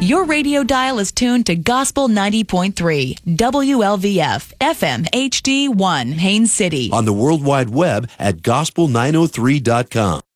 Your radio dial is tuned to Gospel 90.3, WLVF, FM HD1, Haines City. On the World Wide Web at gospel903.com.